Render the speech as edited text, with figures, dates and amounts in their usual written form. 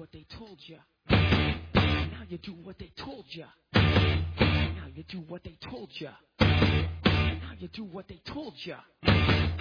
what they told ya. Now you do what they told ya. Now you do what they told ya. Now you do what they told ya.